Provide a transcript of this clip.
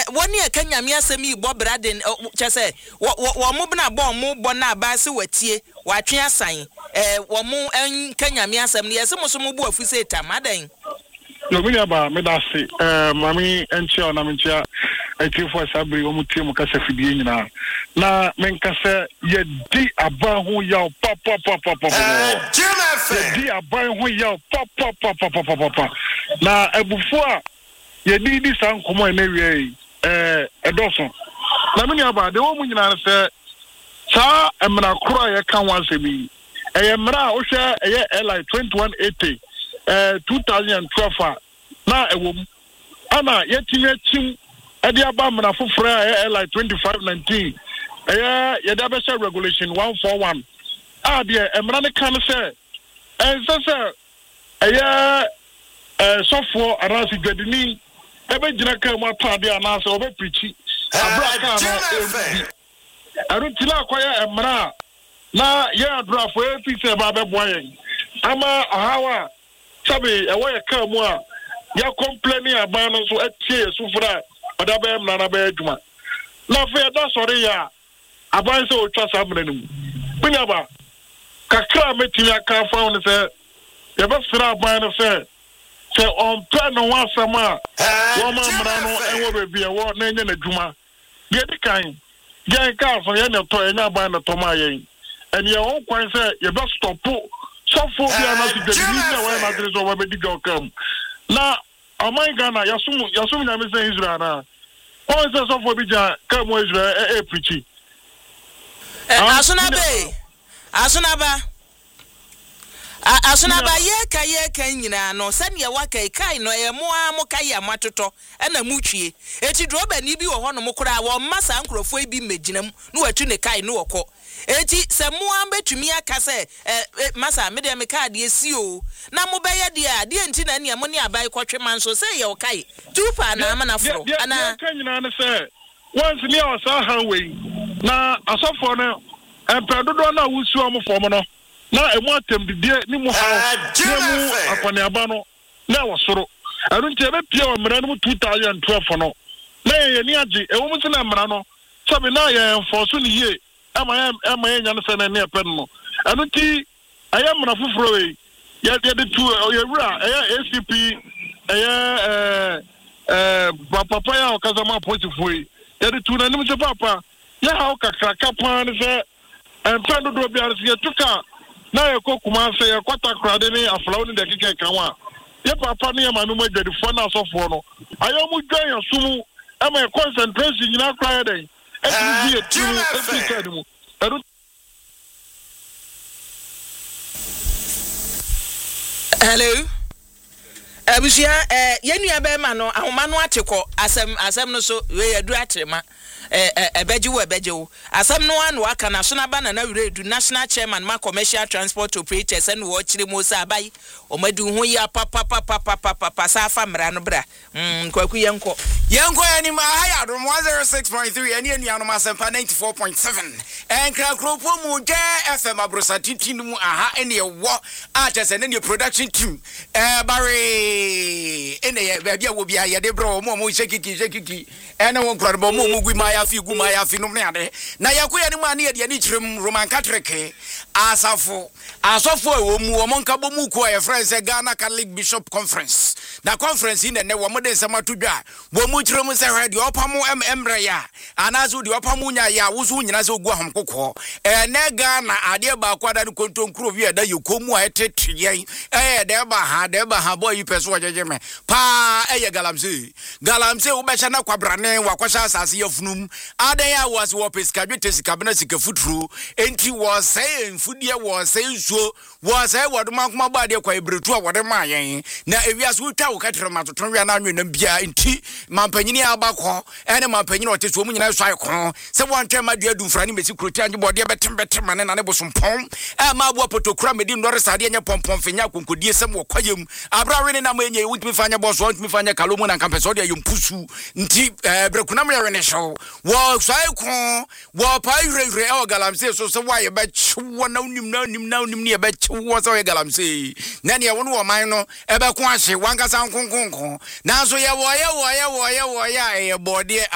woni e kanyame asem yi bo braden che say wo mo bna bo mo bo na ba se watie watwe asan wo mo kanyame asem ne yese mo so mo bu afuse tamadan no me aba me da se mami enchi ona me chia etifo sabri wo mutie mo kasa fidie nyina na men kasa ye di aba ho ya papa di aba ho ya papa na ebufo a ye di san komo na wie edoso na me aba de wo mu nyina se sa emra kro ye kan wansemi emra o hwe eye 2180 2012 na ewom ana yetime chim edi aba mna foforo like 2519 yeda be share regulation 141 de emra ne kan se ense sofo arasi gwadini ebe gina kan mu atade anase obe preachi abraka no arutila akoya emra na ye adrafo efise ba be boyen ama ahawa sabe ewe kan mu a ya complaining about no so etie sufura odabem na ba adwuma na fe da sori ya aban se o twa samrenum bunya ba kakra metimi aka fa on se ye ba sira aban no se on plan no wasama wo ma mra no enwo bebi e wo na enye na adwuma ye dikan ye ka so ye ne to enye aban no to ma ye en ye won kwan se ye ba stop so for bia na se de ni na wa na dire so wa be diga okam na amai Ghana yasum na me say Israel na o se so for bija kam Israel preachi Asunaba ye ka nyina no sane wa kai no ye mo kai amatoto na mutwie eti droba ni bi wo ho no mokora wo masa nkrofo bi meginam no watu ne kai no wokọ eti se mo ambetumi aka se masa me de me ka de esi o na mo beye de a de enti na ne mo ne abai kwotwe manso se ye wo kai tupa na amanafro ana ka nyina ne se once me o sa han we na asofo no empedodo na wusu omfo no na emu atembidie ni mu ha mu akwaneaba no na wosoro anu nti ebe pie wa mra no 2012 no na ye ni age ewo mu na mra no sabe na ye enforce ni ye ama ye nya no se na ne pen no anu nti aya mra fufuro we ye de tu ye wura ACP papa ya okazama potifoi ye de tu na nim se papa ya ha okakra kapan se empendo do bia se tuka na yeko kuma se ye kwata krade ni aflawo ni de keke kanwa ye papa ni ma no madwadifo na asofo no ayo mu dwan yasumu e ma concentration nyina kra den e ti tu e ti kadu mu hello abusia yenu abema no ahoma no ateko asem no so we yadu atrema ebejewo asem no anu aka na so na ba na Wiredu national chairman ma commercial transport operators and wo kire mo sa abai o madu ho ya papa safa mra no bra kwaku yenko ani ma ha ya do 106.3 ani anuanom asempa 94.7 enkra kropo mu je FM abrosa titinu mu aha ene wo atese ne production team bare ene ba bia wo bia ye de bro mo shekiki ene won kro bo mo gui ma ya fi no me ade na yakoya ni ma ne ye ni kirem Roman Catholic asafo ewo mu o monka bo mu ko e friends Ghana Catholic Bishop Conference na conference in ne wo mo de nsema to dwa wo mu kirem se hwe de opamo emre ya anazo de opamo nya ya wuzu nyina se ogu ahom kokko ne Ghana ade ba kwada ni kontonkuro wi da yokomu a etetriyen de ba ha boy peso wajejeme pa galamse wo be na kwabrane wakwasha asase yafunum adan ya was wo pesikadwete sikabena sikafuturu enti was saying fudie was saying so was say wodoma kuma ba de kwa ebretu a wode ma yen na ewiase wutwa wo katrem matoton wi na anwe na bia enti mampanyini abakọ ene mampanyini oteso mu nyina swai ko se wontre madua dumfra ni mesi kroti anje bode betem na ne bosompom ma bo potokura medi ndore sade anya pompom fenya konkodie sem wo kwayem abrawe ne na menye wutimi fanya boso wutimi fanya kalomu na kampeso de yompusu nti brekuna mre ne show wo swai ko wo pa ire o galamse so wa ye be chwo na unim ne be chwo so ye galamse na ne wono wo man no e be ko ahye wankasa nkonkonko na so ye wo ya e bode